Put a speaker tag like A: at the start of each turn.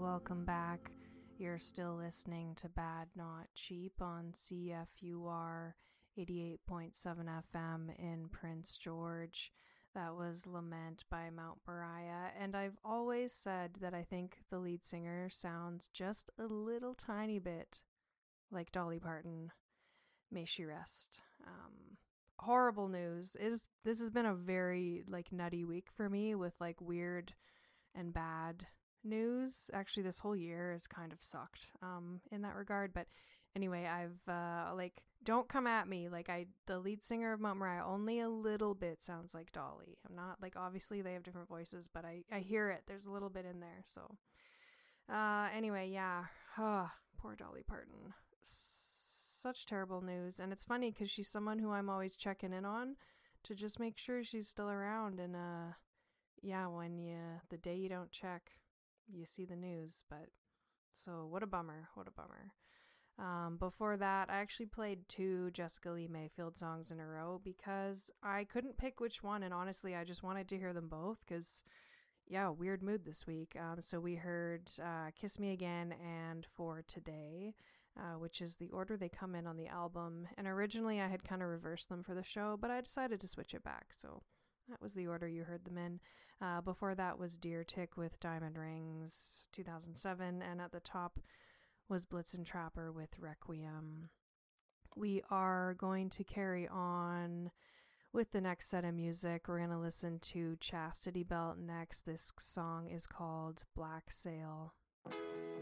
A: welcome back. You're still listening to Bad Not Cheap on CFUR 88.7 FM in Prince George. That was Lament by Mount Moriah, and I've always said that I think the lead singer sounds just a little tiny bit like Dolly Parton. May she rest. Horrible news. This has been a very nutty week for me with weird and bad news. Actually, this whole year has kind of sucked in that regard. But anyway, I've don't come at me. The lead singer of Mount Moriah only a little bit sounds like Dolly. I'm not obviously they have different voices, but I hear it. There's a little bit in there. So anyway, yeah. Poor Dolly Parton. Such terrible news. And it's funny because she's someone who I'm always checking in on to just make sure she's still around. And when the day you don't check, you see the news. But so what a bummer. Before that, I actually played 2 Jessica Lee Mayfield songs in a row because I couldn't pick which one, and honestly I just wanted to hear them both because weird mood this week. So we heard Kiss Me Again and For Today, which is the order they come in on the album. And originally I had kind of reversed them for the show, but I decided to switch it back. So that was the order you heard them in. Before that was Deer Tick with Diamond Rings, 2007. And at the top was Blitzen Trapper with Requiem. We are going to carry on with the next set of music. We're going to listen to Chastity Belt next. This song is called Black Sail.